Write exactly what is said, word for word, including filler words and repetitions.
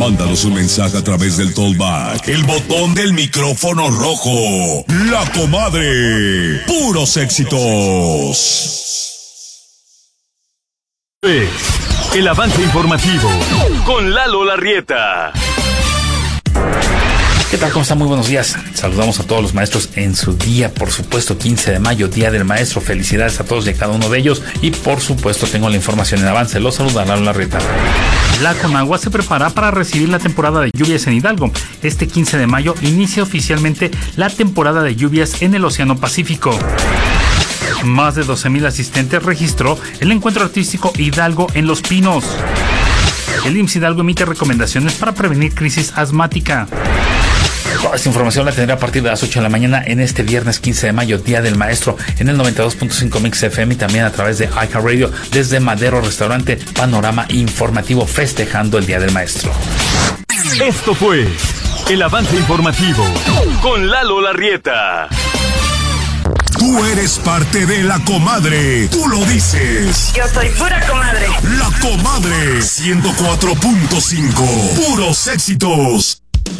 Mándanos un mensaje a través del Tollback, el botón del micrófono rojo. La Comadre. Puros éxitos. El avance informativo con Lalo Larrieta. ¿Qué tal? ¿Cómo están? Muy buenos días. Saludamos a todos los maestros en su día, por supuesto, quince de mayo, Día del Maestro. Felicidades a todos y a cada uno de ellos. Y por supuesto, tengo la información en avance. Los saluda Lalo Larrieta. La Conagua se prepara para recibir la temporada de lluvias en Hidalgo. Este quince de mayo inicia oficialmente la temporada de lluvias en el Océano Pacífico. Más de doce mil asistentes registró el encuentro artístico Hidalgo en Los Pinos. El I M S S Hidalgo emite recomendaciones para prevenir crisis asmática. Toda esta información la tendré a partir de las ocho de la mañana en este viernes quince de mayo, Día del Maestro, en el noventa y dos punto cinco Mix F M y también a través de iHeartRadio desde Madero Restaurante, panorama informativo festejando el Día del Maestro. Esto fue el avance informativo con Lalo Larrieta. Tú eres parte de La Comadre. Tú lo dices. Yo soy pura comadre. La Comadre ciento cuatro punto cinco. Puros éxitos.